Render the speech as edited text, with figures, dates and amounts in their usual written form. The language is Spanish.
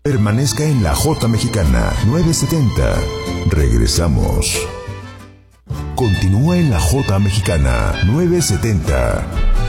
Permanezca en la J Mexicana 970. Regresamos. Continúa en la J Mexicana 970.